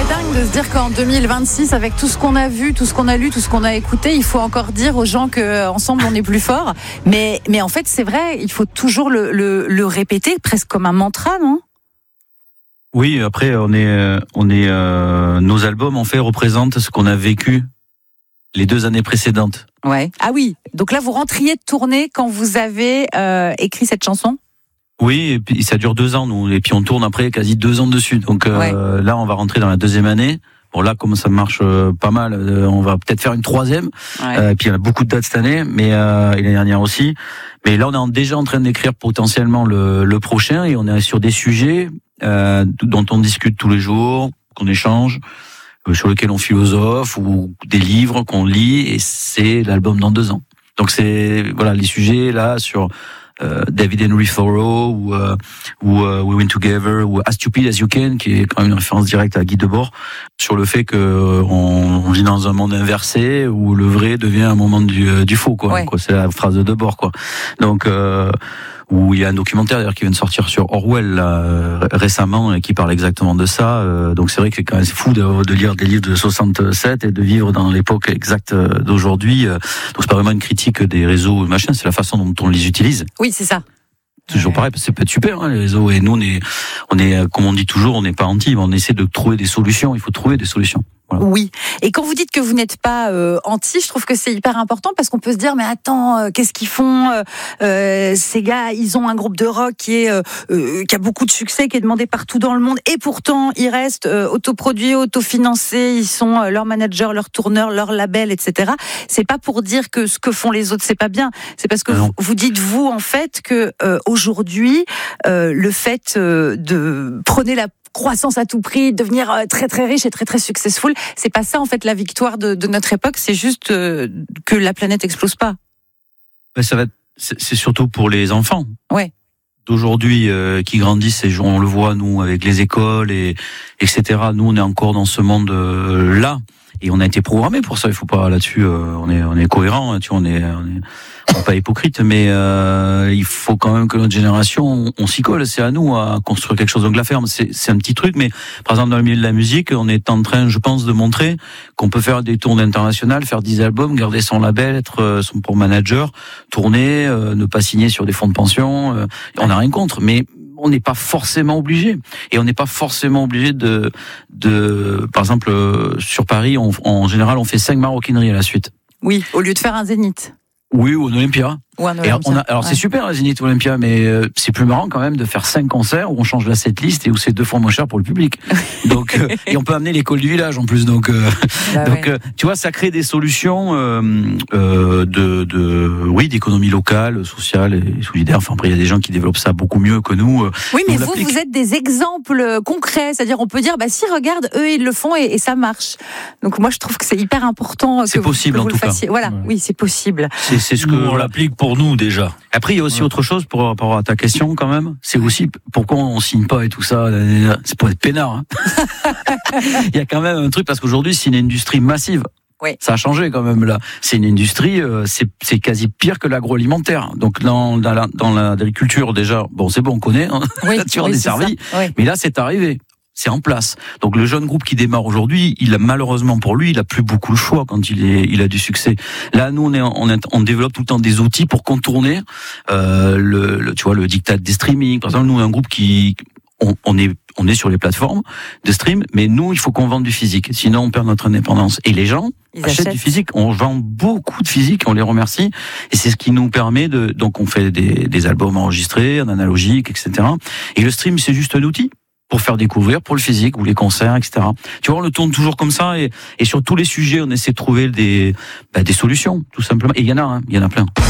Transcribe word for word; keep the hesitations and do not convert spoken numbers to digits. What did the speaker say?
C'est dingue de se dire qu'en deux mille vingt-six, avec tout ce qu'on a vu, tout ce qu'on a lu, tout ce qu'on a écouté, il faut encore dire aux gens qu'ensemble on est plus fort. Mais, mais en fait, c'est vrai, il faut toujours le, le, le répéter, presque comme un mantra, non ? Oui, après, on est, on est, euh, nos albums, en fait, représentent ce qu'on a vécu les deux années précédentes. Ouais. Ah oui, donc là, vous rentriez de tournée quand vous avez euh, écrit cette chanson ? Oui, et puis ça dure deux ans, nous, et puis on tourne après quasi deux ans dessus. Donc euh, ouais. Là, on va rentrer dans la deuxième année. Bon, là, comme ça marche euh, pas mal, euh, on va peut-être faire une troisième. Ouais. Euh, et puis il y a beaucoup de dates cette année, mais euh, et l'année dernière aussi. Mais là, on est déjà en train d'écrire potentiellement le, le prochain, et on est sur des sujets euh, dont on discute tous les jours, qu'on échange, euh, sur lesquels on philosophe, ou des livres qu'on lit, et c'est l'album dans deux ans. Donc c'est voilà les sujets là sur Euh, David Henry Thoreau ou, euh, ou euh, We Win Together ou As Stupid As You Can, qui est quand même une référence directe à Guy Debord, sur le fait que on, on vit dans un monde inversé où le vrai devient un moment du, du faux, quoi. Ouais. Donc, c'est la phrase de Debord, quoi. Donc euh, où il y a un documentaire d'ailleurs qui vient de sortir sur Orwell là, récemment, et qui parle exactement de ça. Euh, donc c'est vrai que c'est quand même fou de, de lire des livres de soixante-sept et de vivre dans l'époque exacte d'aujourd'hui. Donc c'est pas vraiment une critique des réseaux machin, c'est la façon dont on les utilise. Oui, c'est ça. Toujours pareil, parce que c'est peut être super, hein, les réseaux. Et nous, on est, on est, comme on dit toujours, on n'est pas anti, mais on essaie de trouver des solutions. Il faut trouver des solutions. Voilà. Oui. Et quand vous dites que vous n'êtes pas euh, anti, je trouve que c'est hyper important, parce qu'on peut se dire, mais attends, euh, qu'est-ce qu'ils font euh, ces gars, ils ont un groupe de rock qui est euh, euh, qui a beaucoup de succès, qui est demandé partout dans le monde, et pourtant ils restent euh, autoproduits, autofinancés, ils sont euh, leur manager, leur tourneur, leur label, et cetera. C'est pas pour dire que ce que font les autres c'est pas bien. C'est parce que vous, vous dites vous en fait que euh, aujourd'hui euh, le fait euh, de prenez la croissance à tout prix, devenir très très riche et très très successful, c'est pas ça en fait la victoire de, de notre époque, c'est juste euh, que la planète explose pas. Ben, ça va être, c'est, c'est surtout pour les enfants. Ouais. D'aujourd'hui euh, qui grandissent, et on le voit nous avec les écoles et etc. Nous on est encore dans ce monde euh, là, et on a été programmé pour ça. Il faut pas là-dessus, euh, on est on est cohérent, hein, tu vois, on est on est on est pas hypocrite, mais euh, il faut quand même que notre génération, on, on s'y colle. C'est à nous à construire quelque chose. Donc la ferme, c'est, c'est un petit truc, mais par exemple dans le milieu de la musique, on est en train, je pense, de montrer qu'on peut faire des tournées internationales, faire dix albums, garder son label, être son propre manager, tourner, euh, ne pas signer sur des fonds de pension. Euh, on n'a rien contre, mais on n'est pas forcément obligé, et on n'est pas forcément obligé de, de, par exemple, euh, sur Paris, on, en général, on fait cinq maroquineries à la suite. Oui, au lieu de faire un zénith. Oui, ou un Olympia. Ou un Olympia. Et on a, alors ouais. C'est super la Zénith Olympia, mais euh, c'est plus marrant quand même de faire cinq concerts où on change la setlist et où c'est deux fois moins cher pour le public. Donc euh, et on peut amener l'école du village en plus. Donc euh, bah donc ouais. euh, tu vois, ça crée des solutions euh, euh, de de oui d'économie locale, sociale et solidaire. Enfin après il y a des gens qui développent ça beaucoup mieux que nous. Euh, oui, mais vous l'applique. vous êtes des exemples concrets, c'est-à-dire on peut dire bah si regarde eux ils le font et, et ça marche. Donc moi je trouve que c'est hyper important que c'est vous, possible que vous en le tout fassiez. cas. Voilà, ouais. Oui c'est possible. C'est c'est ce nous, que on l'applique pour nous déjà. Après, il y a aussi ouais. autre chose pour rapport à ta question quand même. C'est aussi pourquoi on signe pas et tout ça. C'est pour être peinard. Hein. Il y a quand même un truc, parce qu'aujourd'hui c'est une industrie massive. Oui. Ça a changé quand même là. C'est une industrie, euh, c'est, c'est quasi pire que l'agroalimentaire. Donc dans, dans, la, dans l'agriculture déjà, bon c'est bon, on connaît. Hein, oui, tu oui, des servis. Oui. Mais là c'est arrivé. C'est en place. Donc le jeune groupe qui démarre aujourd'hui, il a malheureusement pour lui, il a plus beaucoup le choix quand il est, il a du succès. Là, nous on est, on, est, on développe tout le temps des outils pour contourner euh, le, le, tu vois, le diktat des streaming. Par exemple, nous on est un groupe qui, on, on est, on est sur les plateformes de stream, mais nous il faut qu'on vende du physique, sinon on perd notre indépendance. Et les gens Ils achètent, achètent du physique. On vend beaucoup de physique, on les remercie, et c'est ce qui nous permet de, donc on fait des, des albums enregistrés, en analogique, et cetera. Et le stream c'est juste un outil pour faire découvrir, pour le physique ou les concerts, et cetera. Tu vois, on le tourne toujours comme ça, et, et sur tous les sujets, on essaie de trouver des, bah, des solutions, tout simplement. Et il y en a, hein, il y en a plein.